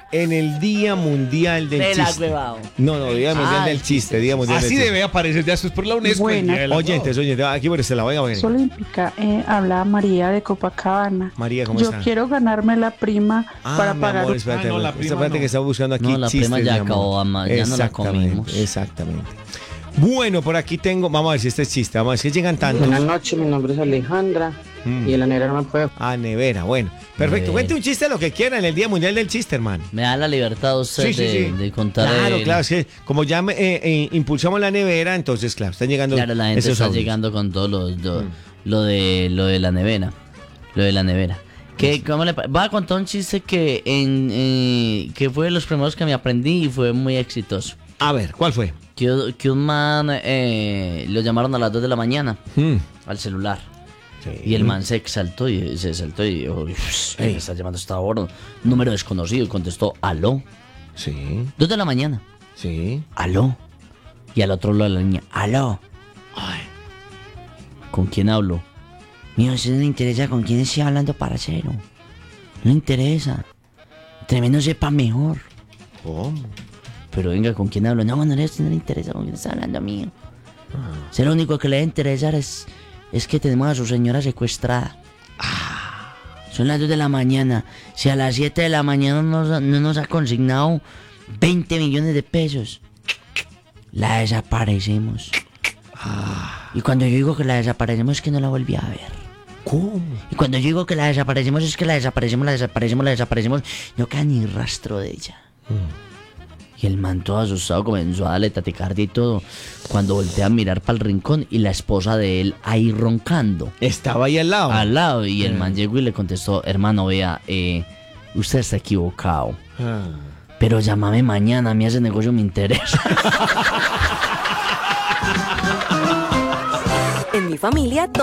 en el Día Mundial del Chiste. No, Día Mundial del Chiste, Día Mundial del Así Chiste. debe aparecer ya después por la UNESCO. Buena. Oyentes, aquí por este lado, venga. Eso implica, habla María de Copacabana. María, ¿cómo Yo está? quiero ganarme la prima para mi pagar. amor, espérate, no, la prima espérate no. que estaba buscando aquí No, la chistes, prima ya mi amor. acabó, mamá, ya no la comimos. Exactamente. Bueno, por aquí tengo, vamos a ver si este es chiste, vamos a ver si llegan tantos. Buenas noches, mi nombre es Alejandra y en la nevera no me puede. Nevera, bueno. Perfecto, Nevera. cuente un chiste lo que quiera en el Día Mundial del Chiste, hermano. Me da la libertad usted de contar. Claro, es que como ya impulsamos la nevera, entonces, claro, están llegando. Claro, la gente esos está audios. llegando con todo lo de la nevera. Lo de la nevera. Va a contar un chiste que fue de los primeros que me aprendí y fue muy exitoso. A ver, ¿cuál fue? Que un man lo llamaron a las 2 de la mañana al celular. Sí. Y el man se exaltó y dijo, me está llamando hasta ahora. Número desconocido. Y contestó, aló. Sí, 2 de la mañana. sí. Aló. Y al otro lado de la línea, aló. Ay, ¿con quién hablo? Mío, eso no le interesa con quién estoy hablando, parcero. No le interesa. Tremendo sepa mejor. ¿Cómo? Pero venga, ¿con quién hablo? No le interesa con quién está hablando, mío. Si lo único que le debe interesar es que tenemos a su señora secuestrada. Son las 2 de la mañana. Si a las 7 de la mañana no nos ha consignado 20 millones de pesos, la desaparecemos. Y cuando yo digo que la desaparecemos es que no la volví a ver. ¿Cómo? Y cuando yo digo que la desaparecemos es que la desaparecemos. No queda ni rastro de ella. Y el man todo asustado comenzó a darle taticardia y todo. Cuando voltea a mirar para el rincón y la esposa de él ahí roncando. Estaba ahí al lado. Al lado. Y el man llegó y le contestó, hermano, vea, usted está equivocado. Pero llámame mañana, a mí ese negocio me interesa. En mi familia